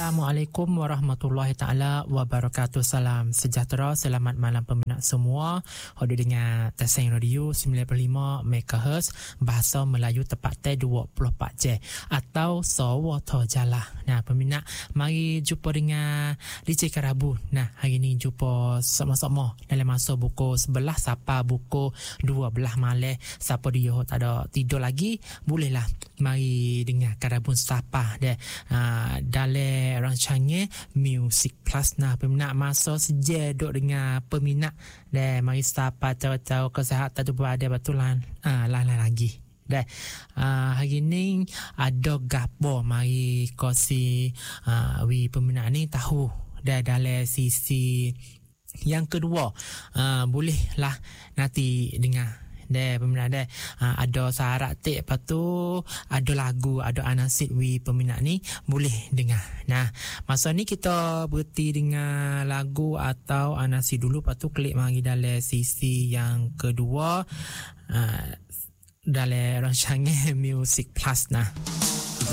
Assalamualaikum warahmatullahi taala wabarakatuh. Salam sejahtera, selamat malam peminat semua. Hodo dengan Taseng Radio 95 MHz bahasa Melayu tepat 24 jam atau Sawo Tojalah. Nah, peminat, mari jumpa dengan DJ Karabu. Nah, hari ni jumpa sama-sama dalam masa buku 11 sampai buku 12 malam. Siapa dia tak ada tidur lagi, bolehlah mari dengar Karabun Sapa dia dalam rancangan Music Plus. Nah, peminat, masa seja duduk dengan peminat dan mari sapa tahu-tahu kesihatan tu berada betulan lain lagi. Dan hari ni ada gapo mari kosi wi peminat ni tahu dan dalam sisi yang kedua bolehlah nanti dengar deh peminat deh ada syarat tik, lepas tu ada lagu, ada anasid wi peminat ni boleh dengar. Nah, masa ni kita berhenti dengan lagu atau anasid dulu, lepas tu klik mari dalam sisi yang kedua dalam rancangan Music Plus. Nah,